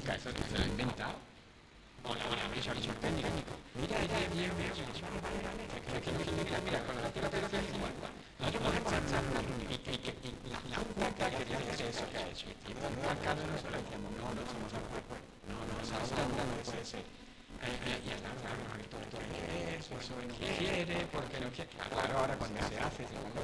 nunca, eso se lo ha inventado. O la dicho el técnico. Mira, bien, mira, con la tira pero es igual. Nosotros podemos echar una reunión y la única que quería hacer eso que ha hecho. Y Juan Carlos nosotros decíamos, no estamos de acuerdo. No, no puede ser. Y hablamos, eso no quiere, porque no quiere. Claro, ahora cuando se hace,